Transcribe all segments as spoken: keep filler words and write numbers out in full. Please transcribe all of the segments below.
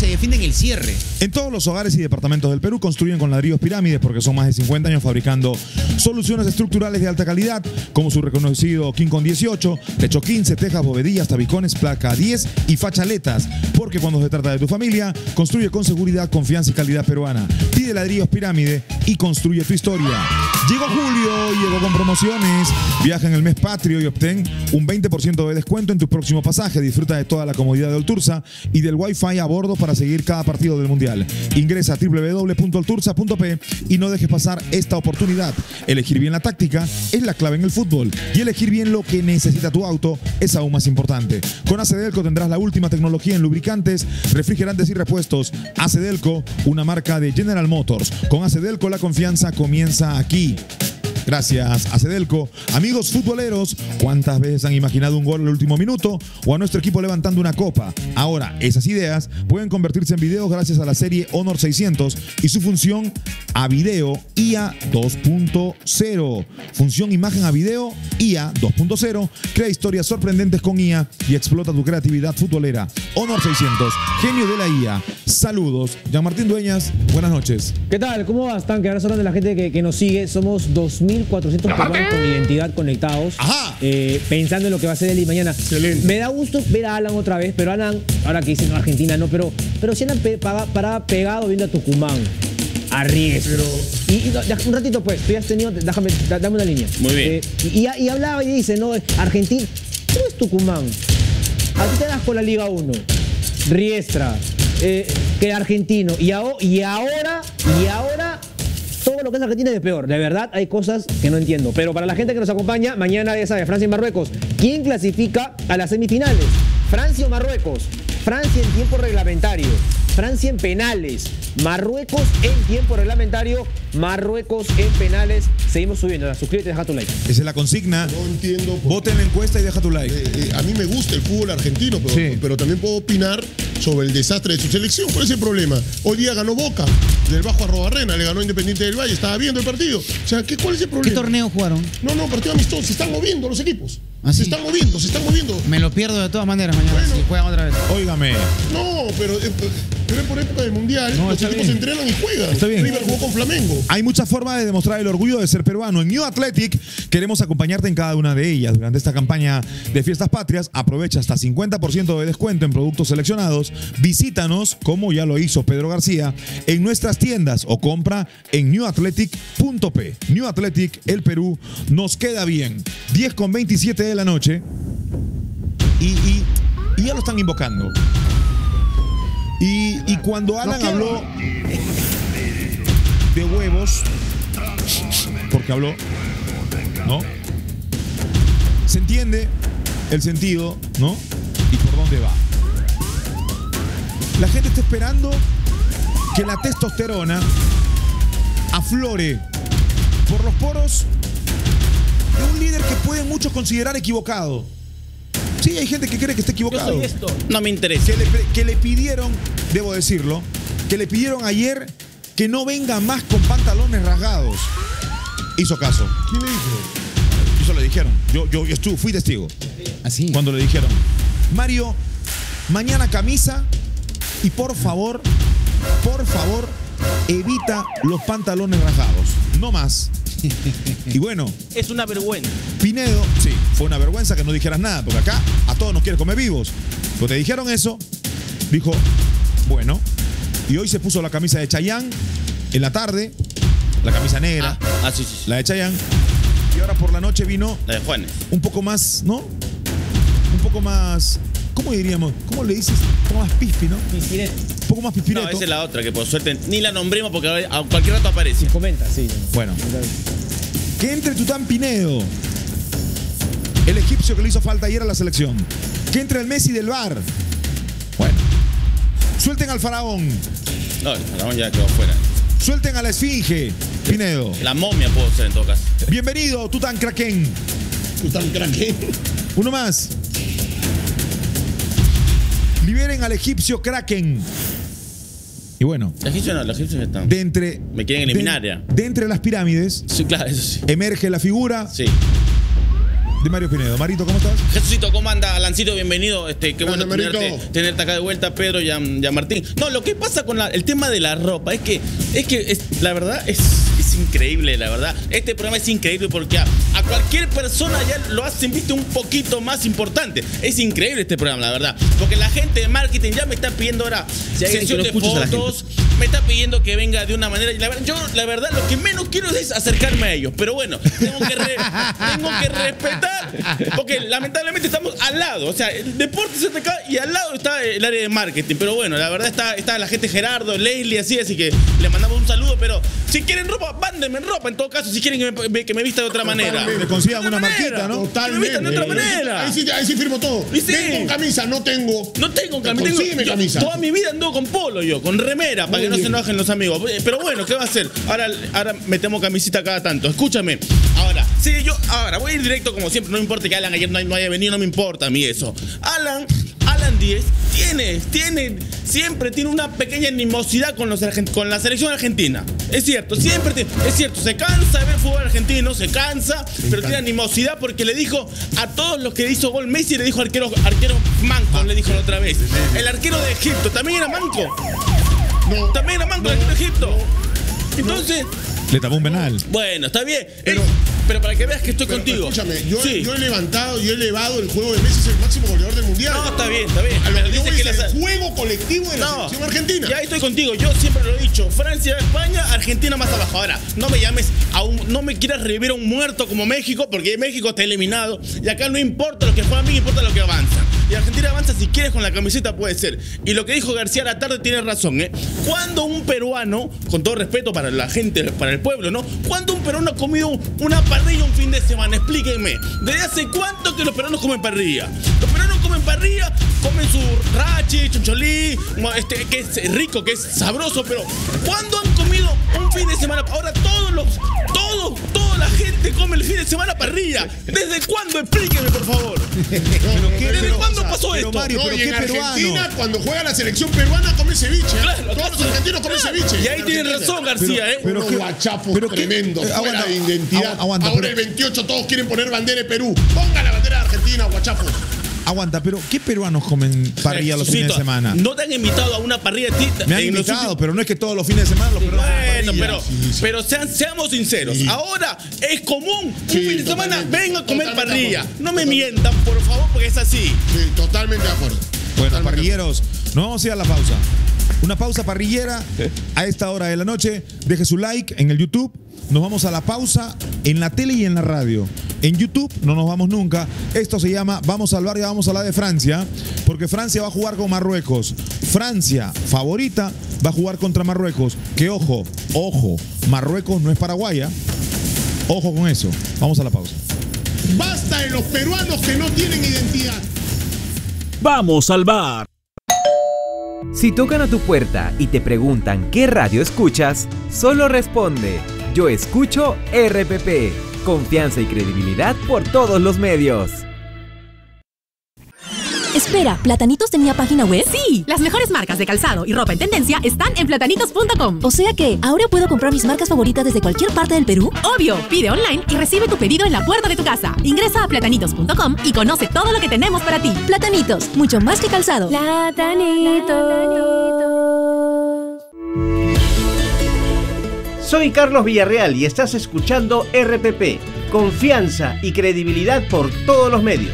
se defiende en el cierre. En todos los hogares y departamentos del Perú construyen con ladrillos Pirámides porque son más de cincuenta años fabricando soluciones estructurales de alta calidad, como su reconocido Quincon dieciocho, techo quince, tejas, bovedillas, tabicones, placa diez y fachaletas. Porque cuando se trata de tu familia, construye con seguridad, confianza y calidad peruana. Pide ladrillos Pirámide y construye tu historia. Llegó julio y llegó con promociones. Viaja en el mes patrio y obtén un veinte por ciento de descuento en tu próximo pasaje. Disfruta de toda la comodidad de Oltursa y del Wi-Fi a bordo para seguir cada partido del Mundial. Ingresa a doble u doble u doble u punto oltursa punto pe y no dejes pasar esta oportunidad. Elegir bien la táctica es la clave en el fútbol y elegir bien lo que necesita tu auto es aún más importante. Con Acedelco tendrás la última tecnología en lubricantes, refrigerantes y repuestos. Acedelco, una marca de General Motors. Con Acedelco la confianza comienza aquí. Gracias a Acedelco. Amigos futboleros, ¿cuántas veces han imaginado un gol al último minuto o a nuestro equipo levantando una copa? Ahora, esas ideas pueden convertirse en videos gracias a la serie Honor seiscientos y su función a video I A dos punto cero. Función imagen a video I A dos punto cero. Crea historias sorprendentes con I A y explota tu creatividad futbolera. Honor seiscientos, genio de la I A. Saludos. Jean Martín Dueñas, buenas noches. ¿Qué tal? ¿Cómo vas, Tanque? Ahora son de la gente que, que nos sigue. Somos dos mil cuatrocientos peruanos con identidad conectados. Ajá. Eh, pensando en lo que va a ser el día y mañana. Excelente. Me da gusto ver a Alan otra vez, pero Alan, ahora que dicen no, Argentina no, pero, pero si Alan pe, para, para pegado viendo a Tucumán. Arriesgo. Pero... Y, y no, un ratito pues, tú ya has tenido, déjame, dame una línea. Muy bien. Eh, y, y hablaba y dice, no, Argentina, ¿tú es Tucumán? A ti te das con la Liga uno. Riestra, eh, que argentino. Y, a, y ahora, y ahora... todo lo que es Argentina es peor. De verdad, hay cosas que no entiendo. Pero para la gente que nos acompaña, mañana ya sabe, Francia y Marruecos. ¿Quién clasifica a las semifinales? ¿Francia o Marruecos? Francia en tiempo reglamentario. Francia en penales. Marruecos en tiempo reglamentario. Marruecos en penales. Seguimos subiendo. Suscríbete y deja tu like. Esa es la consigna. No entiendo. Vote en la encuesta y deja tu like. Eh, eh, a mí me gusta el fútbol argentino, pero, Sí. pero también puedo opinar sobre el desastre de su selección. ¿Cuál es el problema? Hoy día ganó Boca, del Bajo Arrobarrena, le ganó Independiente del Valle, estaba viendo el partido. O sea, ¿qué, ¿cuál es el problema? ¿Qué torneo jugaron? No, no, partido amistoso. Se están moviendo los equipos. ¿Ah, se sí? están moviendo, se están moviendo. Me lo pierdo de todas maneras mañana Bueno. si juegan otra vez. Óigame. No, pero, eh, pero es por época del Mundial. No, los está equipos bien. se entrenan y juegan. Está bien. River jugó con Flamengo. Hay muchas formas de demostrar el orgullo de ser peruano. En New Athletic queremos acompañarte en cada una de ellas. Durante esta campaña de Fiestas Patrias, aprovecha hasta cincuenta por ciento de descuento en productos seleccionados. Visítanos, como ya lo hizo Pedro García, en nuestras tiendas o compra en new athletic punto pe. New Athletic, el Perú, nos queda bien. diez con veintisiete de la noche. Y, y, y ya lo están invocando. Y, y cuando Alan habló de huevos, porque habló, ¿no? Se entiende el sentido, ¿no? Y por dónde va. La gente está esperando que la testosterona aflore por los poros de un líder que pueden muchos considerar equivocado. Sí, hay gente que cree que está equivocado. Yo soy esto. No me interesa. Que le, que le pidieron, debo decirlo, que le pidieron ayer que no venga más con pantalones rasgados. Hizo caso. ¿Quién le dijo? Eso le dijeron. Yo, yo, yo estuve, fui testigo. Así. Cuando le dijeron, Mario, mañana camisa y por favor, por favor, evita los pantalones rasgados. No más. Y bueno, Es una vergüenza. Pinedo, sí, fue una vergüenza que no dijeras nada, porque acá a todos nos quiere comer vivos. Cuando te dijeron eso, dijo, bueno, y hoy se puso la camisa de Chayanne en la tarde, la camisa negra, Ah, ah, sí, sí, sí. la de Chayanne, y ahora por la noche vino La de Juanes. un poco más, ¿no? Un poco más, ¿cómo diríamos? ¿Cómo le dices? Un poco más pispi, ¿no? Un poco más pispireto. No, esa es la otra, que por suerte ni la nombremos porque a cualquier rato aparece. Comenta, sí. Bueno, que entre Tután Pinedo, el egipcio que le hizo falta ayer a la selección. Que entre el Messi del Bar. Bueno. Suelten al faraón. No, el faraón ya quedó fuera. Suelten a la esfinge, Pinedo. La momia puedo ser en todo caso. Bienvenido, Tután Kraken. Tú tan craque. Uno más. Liberen al egipcio Kraken. Y bueno, Los egipcios no, los egipcios ya están. de entre, Me quieren eliminar de, ya. de entre las pirámides Sí, claro, eso sí. emerge la figura Sí. de Mario Pinedo. Marito, ¿cómo estás? Jesucito, ¿cómo anda? Alancito, bienvenido. Este, qué bueno Gracias, tenerte, Marito. tenerte acá de vuelta, Pedro y a, y a Martín. No, lo que pasa con la- el tema de la ropa es que, es que es, la verdad es, es increíble, la verdad. Este programa es increíble porque a, a cualquier persona ya lo hacen, viste, un poquito más importante. Es increíble este programa, la verdad. Porque la gente de marketing ya me está pidiendo ahora Si hay alguien sesión que de no escucha a la fotos, me está pidiendo que venga de una manera. Y la verdad, yo, la verdad, lo que menos quiero es acercarme a ellos. Pero bueno, tengo que, re- tengo que respetar, porque lamentablemente estamos al lado. O sea, el deporte se te cae y al lado está el área de marketing. Pero bueno, la verdad está, está la gente Gerardo, Leslie, así, así que le mandamos un saludo. Pero si quieren ropa, mándenme ropa en todo caso, si quieren que me, que me vista de otra manera. Que consigan De una otra marquita, manera. ¿no? Que me vistan de otra manera. Ahí sí, ahí sí firmo todo. Y sí. Tengo camisa, no tengo. No tengo camisa. Consígueme Tengo- yo camisa. Toda mi vida ando con polo yo, con remera, para Muy que no bien. se enojen los amigos. Pero bueno, ¿qué va a hacer? Ahora, ahora metemos camisita cada tanto. Escúchame. Ahora, sí, yo, ahora voy a ir directo como siempre. No me importa que Alan ayer no, no haya venido, no me importa a mí eso. Alan, Alan Díez tiene, tiene, siempre tiene una pequeña animosidad con, los argent- con la selección argentina. Es cierto, siempre tiene, es cierto, se cansa de ver fútbol argentino, se cansa, pero tiene animosidad porque le dijo a todos los que hizo gol Messi, le dijo arquero, arquero manco, le dijo la otra vez. El arquero de Egipto también era manco. No. También era manco el arquero de Egipto. Entonces, Le tapó un penal. bueno, está bien. Pero- Eh, pero para que veas que estoy Pero, contigo. Escúchame, yo, Sí. yo he levantado, yo he elevado el juego de Messi, es el máximo goleador del mundial. No, está bien, está bien. A lo Pero que yo dice voy que es la- el juego colectivo de la No, selección argentina. ya estoy contigo, yo siempre lo he dicho, Francia, España, Argentina más abajo. Ahora, no me llames a un, no me quieras revivir a un muerto como México, porque México está eliminado, y acá no importa lo que juegan bien, importa lo que avanzan. Y Argentina avanza si quieres con la camiseta puede ser. Y lo que dijo García a la tarde tiene razón, ¿eh? Cuando un peruano, con todo respeto para la gente, para el pueblo, ¿no? Cuando un peruano ha comido una parrilla un fin de semana, explíquenme, ¿desde hace cuánto que los peruanos comen parrilla? Los peruanos comen parrilla, comen su rachi, choncholí, este, que es rico, que es sabroso, pero ¿cuándo han comido un fin de semana? Ahora todos los, todos, toda la gente come el fin de semana parrilla. ¿Desde cuándo? Explíquenme, por favor. ¿Pero qué- ¿Desde pero- cuándo o sea, pasó pero esto? Mario, No, pero y qué en peruano. Argentina, cuando juega la selección peruana, come ceviche. ¿eh? Claro, Todos claro. los argentinos comen ceviche. Y ahí En tiene Argentina. razón García, ¿eh? pero Unos qué- guachapos pero qué- tremendos, eh, fuera aguanta, de identidad. agu- aguanta, Ahora pero- el veintiocho todos quieren poner bandera de Perú. Ponga la bandera de Argentina, guachapos. Aguanta, pero ¿qué peruanos comen parrilla los fines de Jesucito, semana? ¿No te han invitado a una parrilla de ti? Me han en los invitado, sitios? pero no es que todos los fines de semana los peruanos comen Bueno, parrilla. pero, Sí, sí. pero sean- seamos sinceros. Sí. Ahora es común un Sí, fin de semana totalmente, venga a comer totalmente parrilla. de acuerdo. No me Totalmente. mientan, por favor, porque es así. Sí, totalmente de acuerdo. Bueno, Totalmente. parrilleros, nos vamos a ir a la pausa. Una pausa parrillera a esta hora de la noche. Deje su like en el YouTube. Nos vamos a la pausa en la tele y en la radio. En YouTube no nos vamos nunca. Esto se llama Vamos al Barrio, vamos a hablar de Francia. Porque Francia va a jugar con Marruecos. Francia, favorita, va a jugar contra Marruecos. Que ojo, ojo, Marruecos no es Paraguay, ¿ah? Ojo con eso. Vamos a la pausa. Basta de los peruanos que no tienen identidad. Vamos al bar. Si tocan a tu puerta y te preguntan qué radio escuchas, solo responde: yo escucho R P P. Confianza y credibilidad por todos los medios. Espera, ¿Platanitos tenía página web? Sí, las mejores marcas de calzado y ropa en tendencia están en platanitos punto com. O sea que, ¿ahora puedo comprar mis marcas favoritas desde cualquier parte del Perú? Obvio, pide online y recibe tu pedido en la puerta de tu casa. Ingresa a platanitos punto com y conoce todo lo que tenemos para ti. Platanitos, mucho más que calzado. Soy Carlos Villarreal y estás escuchando R P P. Confianza y credibilidad por todos los medios.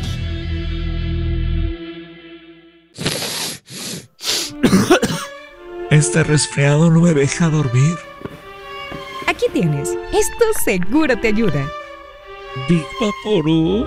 Este resfriado no me deja dormir. Aquí tienes. Esto seguro te ayuda. Big Vaporub.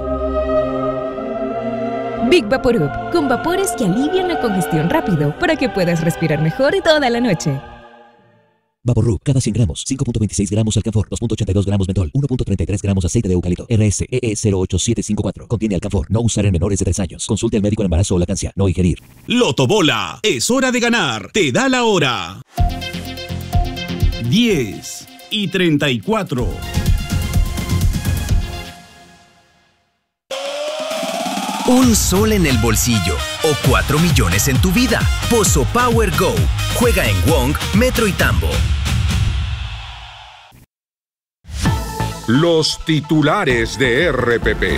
Big Vaporub, con vapores que alivian la congestión rápido para que puedas respirar mejor toda la noche. Vaporub, cada cien gramos, cinco punto veintiséis gramos alcanfor, dos punto ochenta y dos gramos mentol, uno punto treinta y tres gramos aceite de eucalipto, R S E E cero ocho siete cinco cuatro. Contiene alcanfor, no usar en menores de tres años. Consulte al médico en embarazo o lactancia, no ingerir. Loto Bola, es hora de ganar. Te da la hora. diez y treinta y cuatro. Un sol en el bolsillo o cuatro millones en tu vida. Pozo Power Go. Juega en Wong, Metro y Tambo. Los titulares de R P P.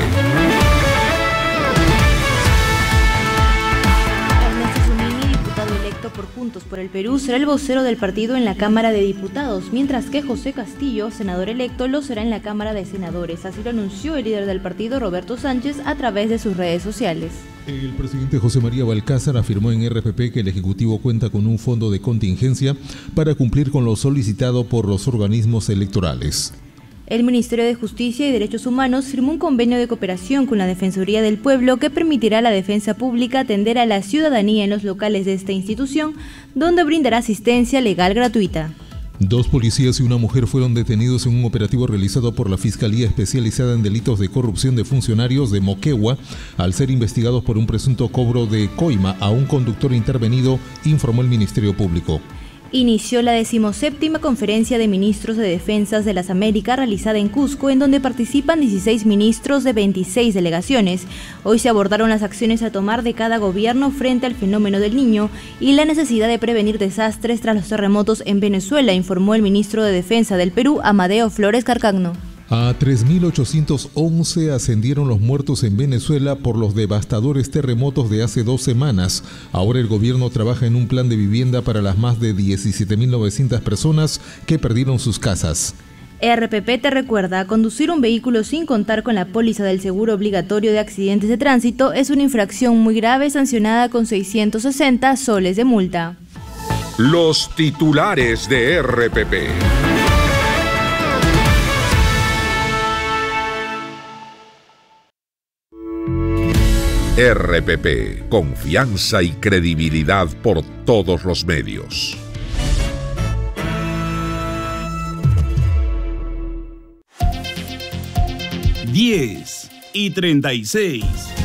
Por Juntos por el Perú, será el vocero del partido en la Cámara de Diputados, mientras que José Castillo, senador electo, lo será en la Cámara de Senadores. Así lo anunció el líder del partido, Roberto Sánchez, a través de sus redes sociales. El presidente José María Balcázar afirmó en R P P que el Ejecutivo cuenta con un fondo de contingencia para cumplir con lo solicitado por los organismos electorales. El Ministerio de Justicia y Derechos Humanos firmó un convenio de cooperación con la Defensoría del Pueblo que permitirá a la defensa pública atender a la ciudadanía en los locales de esta institución, donde brindará asistencia legal gratuita. Dos policías y una mujer fueron detenidos en un operativo realizado por la Fiscalía Especializada en Delitos de Corrupción de Funcionarios de Moquegua, al ser investigados por un presunto cobro de coima a un conductor intervenido, informó el Ministerio Público. Inició la decimoséptima Conferencia de Ministros de Defensas de las Américas realizada en Cusco, en donde participan dieciséis ministros de veintiséis delegaciones. Hoy se abordaron las acciones a tomar de cada gobierno frente al fenómeno del Niño y la necesidad de prevenir desastres tras los terremotos en Venezuela, informó el ministro de Defensa del Perú, Amadeo Flores Carcagno. A tres mil ochocientos once ascendieron los muertos en Venezuela por los devastadores terremotos de hace dos semanas. Ahora el gobierno trabaja en un plan de vivienda para las más de diecisiete mil novecientas personas que perdieron sus casas. R P P te recuerda, conducir un vehículo sin contar con la póliza del seguro obligatorio de accidentes de tránsito es una infracción muy grave sancionada con seiscientos sesenta soles de multa. Los titulares de R P P. R P P, confianza y credibilidad por todos los medios. diez y treinta y seis.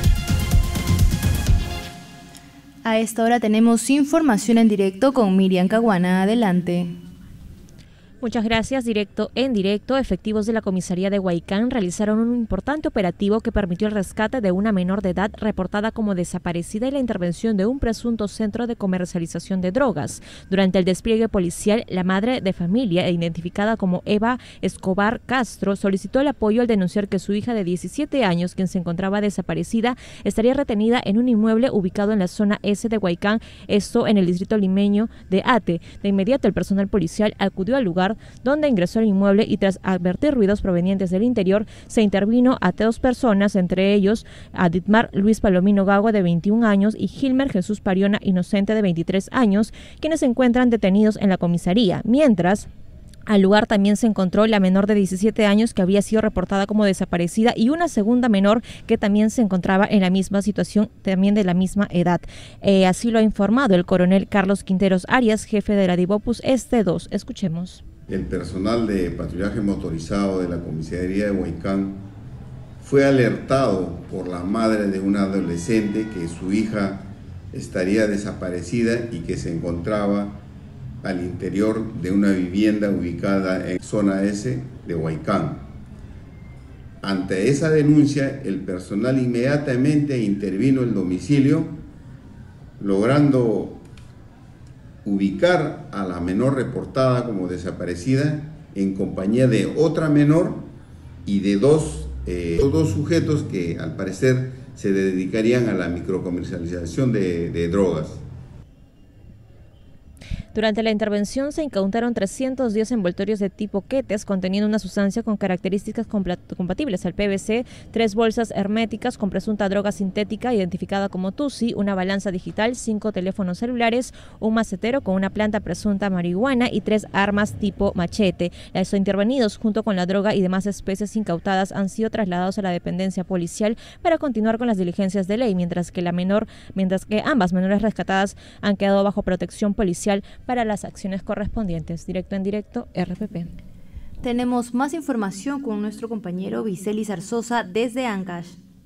A esta hora tenemos información en directo con Miriam Caguana. Adelante. Muchas gracias. Directo en directo, efectivos de la comisaría de Huaycán realizaron un importante operativo que permitió el rescate de una menor de edad reportada como desaparecida y la intervención de un presunto centro de comercialización de drogas. Durante el despliegue policial, la madre de familia, identificada como Eva Escobar Castro, solicitó el apoyo al denunciar que su hija de diecisiete años, quien se encontraba desaparecida, estaría retenida en un inmueble ubicado en la zona S de Huaycán, esto en el distrito limeño de Ate. De inmediato, el personal policial acudió al lugar donde ingresó al inmueble y tras advertir ruidos provenientes del interior, se intervino a dos personas, entre ellos a Ditmar Luis Palomino Gago, de veintiún años, y Gilmer Jesús Pariona Inocente, de veintitrés años, quienes se encuentran detenidos en la comisaría. Mientras, al lugar también se encontró la menor de diecisiete años que había sido reportada como desaparecida y una segunda menor que también se encontraba en la misma situación, también de la misma edad. Eh, así lo ha informado el coronel Carlos Quinteros Arias, jefe de la Divopus Este dos. Escuchemos. El personal de patrullaje motorizado de la comisaría de Huaycán fue alertado por la madre de una adolescente que su hija estaría desaparecida y que se encontraba al interior de una vivienda ubicada en zona S de Huaycán. Ante esa denuncia, el personal inmediatamente intervino en el domicilio, logrando ubicar a la menor reportada como desaparecida en compañía de otra menor y de dos, eh, dos sujetos que al parecer se dedicarían a la microcomercialización de, de drogas. Durante la intervención se incautaron trescientos diez envoltorios de tipo quetes conteniendo una sustancia con características compatibles al P V C, tres bolsas herméticas con presunta droga sintética identificada como Tusi, una balanza digital, cinco teléfonos celulares, un macetero con una planta presunta marihuana y tres armas tipo machete. Los intervenidos, junto con la droga y demás especies incautadas, han sido trasladados a la dependencia policial para continuar con las diligencias de ley, mientras que la menor, mientras que ambas menores rescatadas han quedado bajo protección policial para las acciones correspondientes. Directo en directo, R P P. Tenemos más información con nuestro compañero Viceli Zarzosa desde Ancash.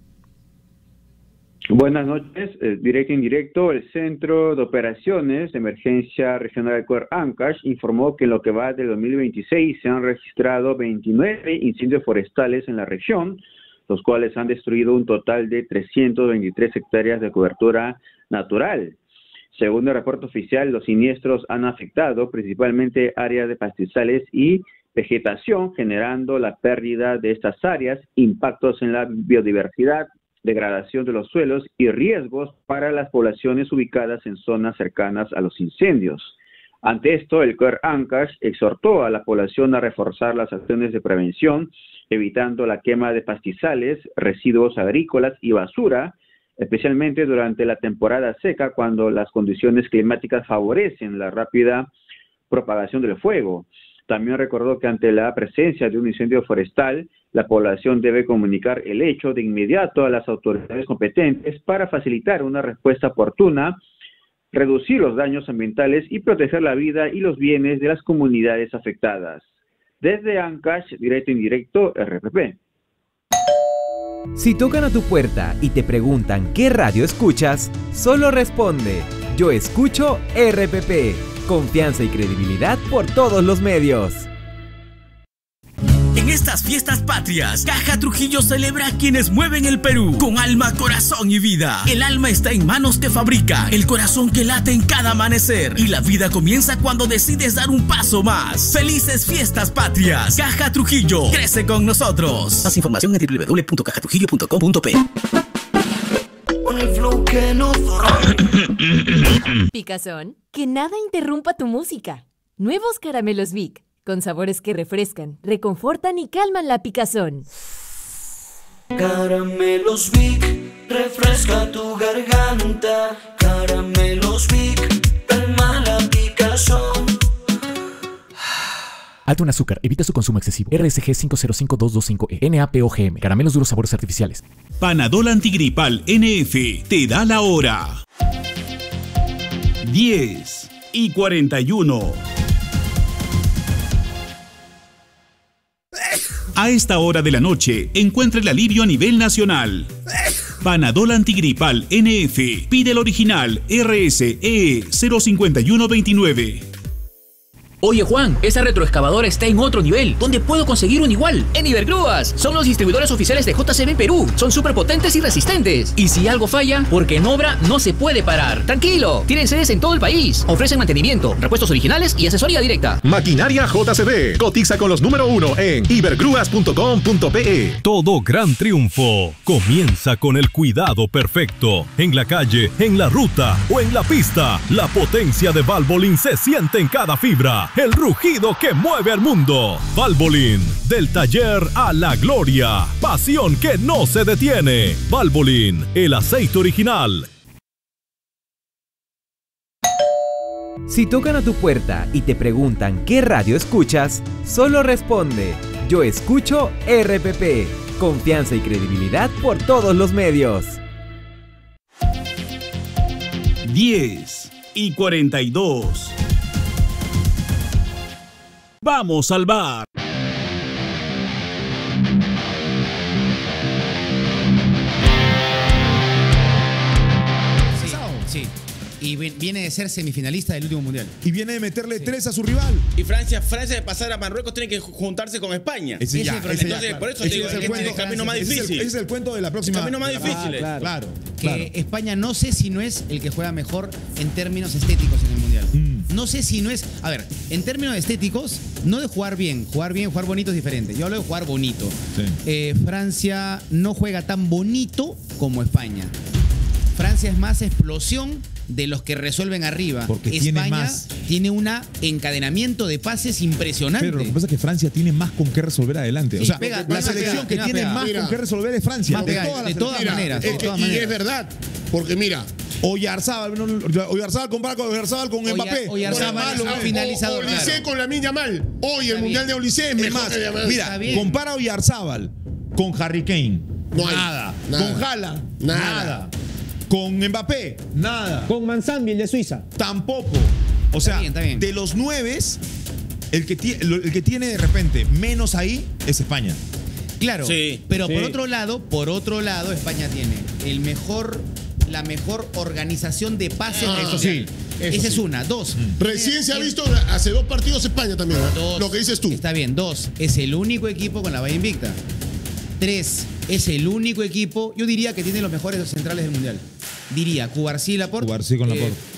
Buenas noches, eh, directo en directo. El Centro de Operaciones de Emergencia Regional de Cuer Ancash informó que en lo que va del dos mil veintiséis se han registrado veintinueve incendios forestales en la región, los cuales han destruido un total de trescientas veintitrés hectáreas de cobertura natural. Según el reporte oficial, los siniestros han afectado principalmente áreas de pastizales y vegetación, generando la pérdida de estas áreas, impactos en la biodiversidad, degradación de los suelos y riesgos para las poblaciones ubicadas en zonas cercanas a los incendios. Ante esto, el C O E R Ancash exhortó a la población a reforzar las acciones de prevención, evitando la quema de pastizales, residuos agrícolas y basura, especialmente durante la temporada seca, cuando las condiciones climáticas favorecen la rápida propagación del fuego. También recordó que ante la presencia de un incendio forestal, la población debe comunicar el hecho de inmediato a las autoridades competentes para facilitar una respuesta oportuna, reducir los daños ambientales y proteger la vida y los bienes de las comunidades afectadas. Desde Ancash, directo e indirecto, R P P. Si tocan a tu puerta y te preguntan qué radio escuchas, solo responde: yo escucho R P P. Confianza y credibilidad por todos los medios. En estas fiestas patrias, Caja Trujillo celebra a quienes mueven el Perú con alma, corazón y vida. El alma está en manos que fabrica, el corazón que late en cada amanecer, y la vida comienza cuando decides dar un paso más. ¡Felices fiestas patrias! Caja Trujillo, crece con nosotros. Más información en doble u doble u doble u punto caja trujillo punto com punto pe. Picazón, que nada interrumpa tu música. Nuevos caramelos Vic, con sabores que refrescan, reconfortan y calman la picazón. Caramelos Vic, refresca tu garganta. Caramelos Vic, calma la picazón. Alto en azúcar, evita su consumo excesivo. R S G cinco cero cinco dos dos cinco E, N A P O G M, caramelos duros sabores artificiales. Panadol Antigripal N F te da la hora. diez y cuarenta y uno. A esta hora de la noche, encuentra el alivio a nivel nacional. Panadol Antigripal N F. Pide el original R S E cero cinco uno dos nueve. Oye Juan, esa retroexcavadora está en otro nivel. ¿Dónde puedo conseguir un igual? En Ibergrúas. Son los distribuidores oficiales de J C B Perú. Son súper potentes y resistentes. Y si algo falla, porque en obra no se puede parar. Tranquilo, tienen sedes en todo el país. Ofrecen mantenimiento, repuestos originales y asesoría directa. Maquinaria J C B. Cotiza con los número uno en ibergrúas punto com punto pe. Todo gran triunfo comienza con el cuidado perfecto. En la calle, en la ruta o en la pista, la potencia de Valvoline se siente en cada fibra. El rugido que mueve al mundo. Valvoline, del taller a la gloria. Pasión que no se detiene. Valvoline, el aceite original. Si tocan a tu puerta y te preguntan qué radio escuchas, solo responde: yo escucho R P P. Confianza y credibilidad por todos los medios. diez y cuarenta y dos. Vamos al bar. Sí, sí. Y viene de ser semifinalista del último mundial. Y viene de meterle sí. tres a su rival. Y Francia, Francia de pasar a Marruecos tiene que juntarse con España. Ese ya, ese Entonces, ya, claro. por eso ese digo, es el, este cuento, es el camino más difícil. Ese es el, ese es el cuento de la próxima. El camino más difícil. Ah, claro, claro. Que claro. España no sé si no es el que juega mejor en términos estéticos en el mundial. Mm. No sé si no es. A ver, en términos estéticos, no de jugar bien. Jugar bien, jugar bonito es diferente. Yo hablo de jugar bonito. Sí. Eh, Francia no juega tan bonito como España. Francia es más explosión de los que resuelven arriba. Porque España tiene más. tiene un encadenamiento de pases impresionante. Pero lo que pasa es que Francia tiene más con qué resolver adelante. Sí, o sea, pega, la pega, selección pega, que tiene pega. más mira, con qué resolver es Francia. De, pega, todas, de todas mira, maneras. Es de que, todas y maneras. es verdad, porque mira. Oyarzábal, Oyarzábal compara con Oyarzábal con Oya, Mbappé. Oyarzábal es un finalizador. Olise claro. con Lamine Yamal. Hoy el mundial de Olise es mejor. Más, mira, compara a Oyarzábal con Harry Kane. No hay. Nada. nada. Con Haaland. Nada. nada. Con Mbappé, nada. Con Manzambi, el de Suiza. Tampoco. O sea, está bien, está bien. de los nueves, el que, tiene, el que tiene de repente menos ahí es España. Claro, sí, pero sí. por otro lado, por otro lado, España tiene el mejor, la mejor organización de pases. Ah, eso sí. Esa sí. es una. Dos. Mm. Recién se ha visto hace dos partidos España también. ¿eh? Dos, lo que dices tú. Está bien. Dos, es el único equipo con la valla invicta. Tres, es el único equipo, yo diría que tiene los mejores centrales del mundial. Diría, Cubarsí y Laporte. Cubarsí con eh, Laporte.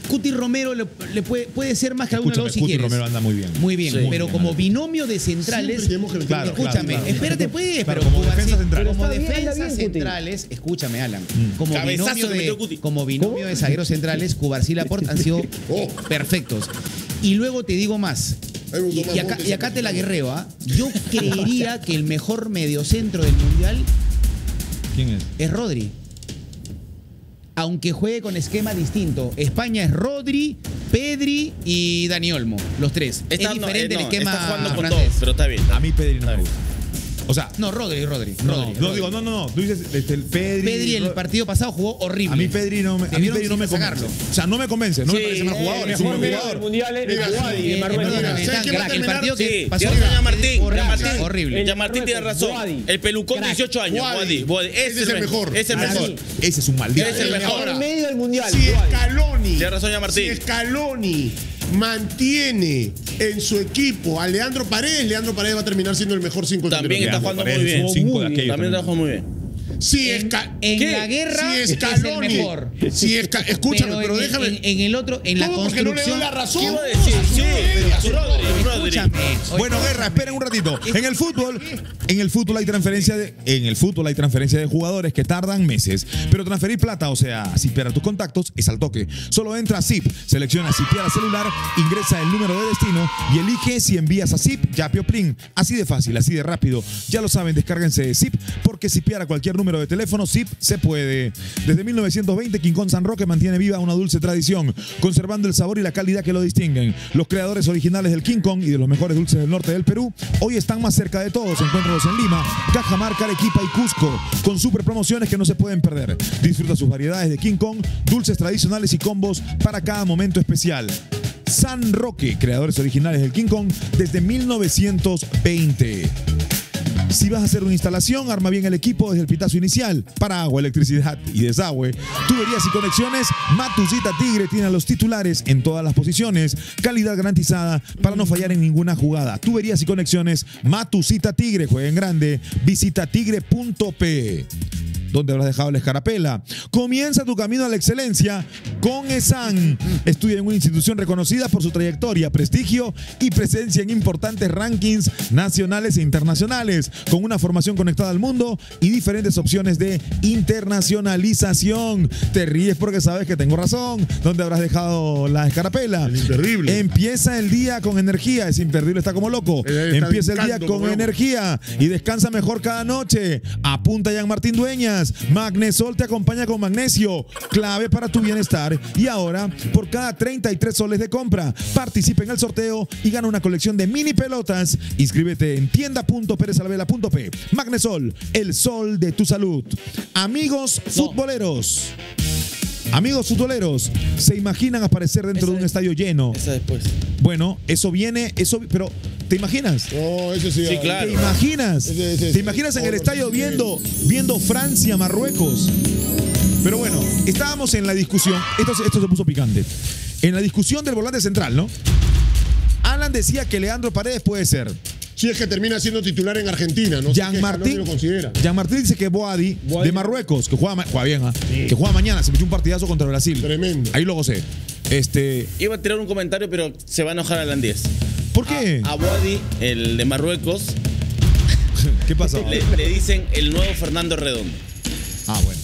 Cuti Romero le, le puede, puede ser más que alguno de los dos si Cuti quieres. Romero anda muy bien. Muy bien, Sí. pero Muy como bien. binomio de centrales, Claro, claro, escúchame, claro. espérate pues, Claro, pero como Cubarsí- defensa central. como Pero está bien, defensas anda bien, Cuti. centrales, escúchame Alan, como Cabezazo binomio, que metió de, Cuti. como binomio de zagueros centrales, Cubarsí y Laporte han sido perfectos. Y luego te digo más. Y, y acá, y acá te la guerreo, ¿ah? Yo creería que el mejor mediocentro del mundial ¿Quién es? es Rodri. Aunque juegue con esquema distinto. España es Rodri, Pedri y Dani Olmo, los tres. Está- es no, diferente eh, no, el esquema está jugando con francés. dos, pero está bien. A mí Pedri no me gusta. O sea, No, Rodri, Rodri. no, Rodri, no Rodri. digo, no, no, no. Tú dices este, el Pedri. Pedri el Ro- partido pasado jugó horrible. A mí Pedri no me, a mí Debieron Pedri no me siempre convence. sacarlo. O sea, no me convence. No me Sí, parece mal jugador. el Es un mejor buen medio jugador. del mundial es Mira, Guadi, sí, de Marruecos. mira, Tan ¿sabes qué va a crack, el terminar? partido que Sí, pasó tiene razón Martín. horrible, Martín, horrible. Ya Martín tiene razón. Guadi. El pelucón, Crack. dieciocho años. Guadi. Guadi. Guadi. Ese es el mejor. Es el Para mejor. mí. Ese es un maldito. Es el mejor. Ahora, medio del mundial. Si Guadi. Scaloni, Tiene razón ya Martín. si Scaloni mantiene en su equipo a Leandro Paredes, Leandro Paredes va a terminar siendo el mejor cinco. También está jugando muy Parece bien. un cinco de Muy bien. aquellos También está también. jugando muy bien. Si, En, Esca- en ¿Qué? la guerra si es el Scaloni, mejor. si Esca- escúchame, pero, en, déjame. En, en el otro, en la ¿Cómo? Porque no le doy construcción. la razón. ¿Qué iba a decir? Sí, No, Rodri, Rodri. Escúchame. Bueno, Guerra, esperen un ratito. En el fútbol, en el fútbol hay transferencia de, en el fútbol hay transferencia de jugadores que tardan meses, pero transferir plata, o sea, sipear a tus contactos es al toque. Solo entra a Zip, selecciona sipear a celular, ingresa el número de destino y elige si envías a Zip, Yapi o Plin. Así de fácil, así de rápido. Ya lo saben, descárguense de Zip porque sipear a cualquier número de teléfono Zip se puede. Desde mil novecientos veinte, King Kong San Roque mantiene viva una dulce tradición, conservando el sabor y la calidad que lo distinguen. Los creadores originales del King Kong y de los mejores dulces del norte del Perú hoy están más cerca de todos. Encuéntralos en Lima, Cajamarca, Arequipa y Cusco, con super promociones que no se pueden perder. Disfruta sus variedades de King Kong, dulces tradicionales y combos para cada momento especial. San Roque, creadores originales del King Kong desde mil novecientos veinte. Si vas a hacer una instalación, arma bien el equipo desde el pitazo inicial. Para agua, electricidad y desagüe, tuberías y conexiones, Matusita Tigre tiene a los titulares en todas las posiciones. Calidad garantizada para no fallar en ninguna jugada. Tuberías y conexiones, Matusita Tigre. Juega en grande. Visita tigre punto pe. ¿Dónde habrás dejado la escarapela? Comienza tu camino a la excelencia con ESAN. Estudia en una institución reconocida por su trayectoria, prestigio y presencia en importantes rankings nacionales e internacionales, con una formación conectada al mundo y diferentes opciones de internacionalización. Te ríes porque sabes que tengo razón. ¿Dónde habrás dejado la escarapela? El imperdible. Empieza el día con energía. Es imperdible, está como loco. Eh, está Empieza el día brincando, con como loco. energía y descansa mejor cada noche. Apunta Jan Martín Dueñas. Magnesol te acompaña con magnesio, clave para tu bienestar. Y ahora, por cada treinta y tres soles de compra, participa en el sorteo y gana una colección de mini pelotas. Inscríbete en tienda punto perez alvela punto pe. Magnesol, el sol de tu salud. Amigos futboleros. Amigos futboleros, ¿se imaginan aparecer dentro Esa de un es- estadio lleno? Esa después. Bueno, eso viene, eso, pero ¿te imaginas? No, eso sí. Sí, ah, claro. ¿Te imaginas? Ese- ese- ¿Te imaginas en el estadio viendo, viendo Francia, Marruecos? Pero bueno, estábamos en la discusión. Esto, se- esto se puso picante. En la discusión del volante central, ¿no? Alan decía que Leandro Paredes puede ser. Si es que termina siendo titular en Argentina, ¿no? Jean sé qué Martín, Scaloni lo considera. Jean Martín dice que Boadi, de Marruecos, que juega, ma- juega bien, ¿ah? que juega mañana, se metió un partidazo contra Brasil. Tremendo. Ahí lo gocé. Este, Iba a tirar un comentario, pero se va a enojar Alan diez. ¿Por qué? A Boadi, el de Marruecos, ¿Qué pasó? le, le dicen el nuevo Fernando Redondo. Ah, bueno.